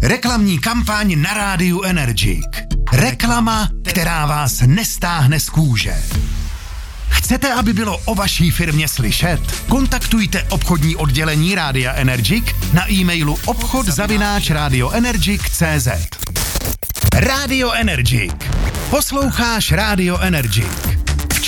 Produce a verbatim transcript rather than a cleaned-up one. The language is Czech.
Reklamní kampaň na rádiu Energik. Reklama, která vás nestáhne z kůže. Chcete, aby bylo o vaší firmě slyšet? Kontaktujte obchodní oddělení Rádia Energik na e-mailu obchod zavináč radioenergic tečka cé zet. Radio Energik. Posloucháš Radio Energik.